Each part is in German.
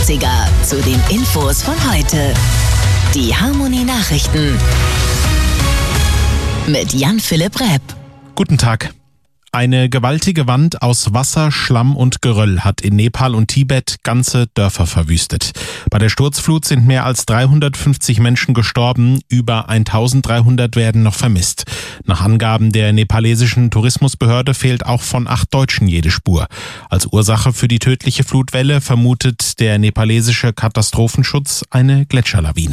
80er zu den Infos von heute. Die Harmony Nachrichten mit Jan-Philipp Räb. Guten Tag. Eine gewaltige Wand aus Wasser, Schlamm und Geröll hat in Nepal und Tibet ganze Dörfer verwüstet. Bei der Sturzflut sind mehr als 350 Menschen gestorben, über 1300 werden noch vermisst. Nach Angaben der nepalesischen Tourismusbehörde fehlt auch von 8 Deutschen jede Spur. Als Ursache für die tödliche Flutwelle vermutet der nepalesische Katastrophenschutz eine Gletscherlawine.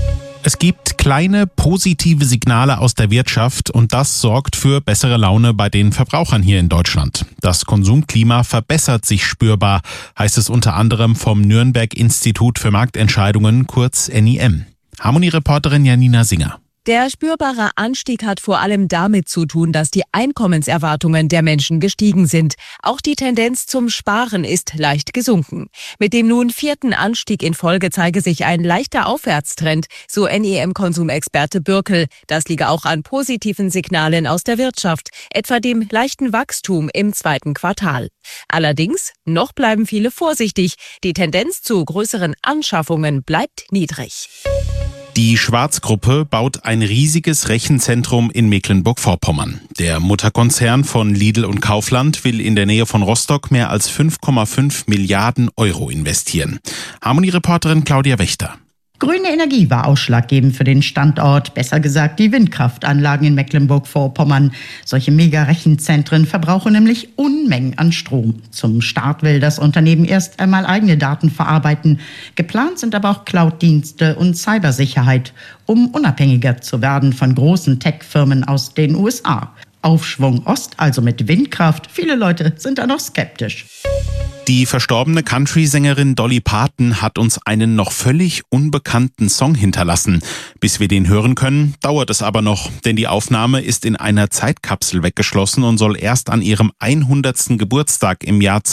Es gibt kleine positive Signale aus der Wirtschaft und das sorgt für bessere Laune bei den Verbrauchern hier in Deutschland. Das Konsumklima verbessert sich spürbar, heißt es unter anderem vom Nürnberg-Institut für Marktentscheidungen, kurz NIM. Harmony-Reporterin Janina Singer. Der spürbare Anstieg hat vor allem damit zu tun, dass die Einkommenserwartungen der Menschen gestiegen sind. Auch die Tendenz zum Sparen ist leicht gesunken. Mit dem nun 4. Anstieg in Folge zeige sich ein leichter Aufwärtstrend, so NEM-Konsumexperte Bürkel. Das liege auch an positiven Signalen aus der Wirtschaft, etwa dem leichten Wachstum im 2. Quartal. Allerdings, noch bleiben viele vorsichtig. Die Tendenz zu größeren Anschaffungen bleibt niedrig. Die Schwarz-Gruppe baut ein riesiges Rechenzentrum in Mecklenburg-Vorpommern. Der Mutterkonzern von Lidl und Kaufland will in der Nähe von Rostock mehr als 5,5 Milliarden Euro investieren. Harmony-Reporterin Claudia Wächter. Grüne Energie war ausschlaggebend für den Standort, besser gesagt die Windkraftanlagen in Mecklenburg-Vorpommern. Solche Mega-Rechenzentren verbrauchen nämlich Unmengen an Strom. Zum Start will das Unternehmen erst einmal eigene Daten verarbeiten. Geplant sind aber auch Cloud-Dienste und Cybersicherheit, um unabhängiger zu werden von großen Tech-Firmen aus den USA. Aufschwung Ost, also mit Windkraft. Viele Leute sind da noch skeptisch. Die verstorbene Country-Sängerin Dolly Parton hat uns einen noch völlig unbekannten Song hinterlassen. Bis wir den hören können, dauert es aber noch, denn die Aufnahme ist in einer Zeitkapsel weggeschlossen und soll erst an ihrem 100. Geburtstag im Jahr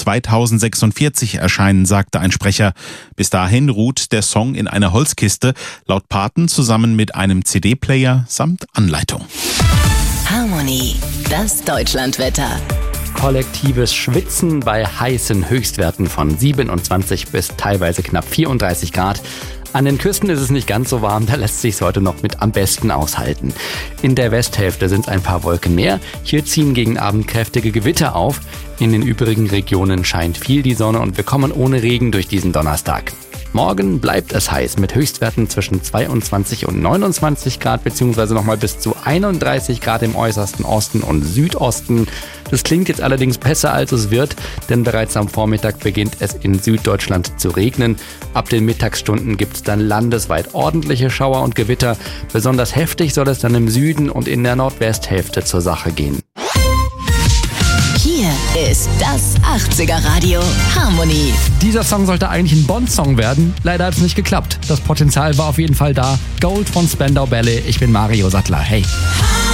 2046 erscheinen, sagte ein Sprecher. Bis dahin ruht der Song in einer Holzkiste, laut Parton zusammen mit einem CD-Player samt Anleitung. Harmony, das Deutschlandwetter. Kollektives Schwitzen bei heißen Höchstwerten von 27 bis teilweise knapp 34 Grad. An den Küsten ist es nicht ganz so warm, da lässt sich's heute noch mit am besten aushalten. In der Westhälfte sind es ein paar Wolken mehr. Hier ziehen gegen Abend kräftige Gewitter auf. In den übrigen Regionen scheint viel die Sonne und wir kommen ohne Regen durch diesen Donnerstag. Morgen bleibt es heiß mit Höchstwerten zwischen 22 und 29 Grad beziehungsweise nochmal bis zu 31 Grad im äußersten Osten und Südosten. Das klingt jetzt allerdings besser als es wird, denn bereits am Vormittag beginnt es in Süddeutschland zu regnen. Ab den Mittagsstunden gibt es dann landesweit ordentliche Schauer und Gewitter. Besonders heftig soll es dann im Süden und in der Nordwesthälfte zur Sache gehen. Hier ist das 80er Radio Harmony. Dieser Song sollte eigentlich ein Bond-Song werden. Leider hat es nicht geklappt. Das Potenzial war auf jeden Fall da. Gold von Spandau Ballet. Ich bin Mario Sattler. Hey.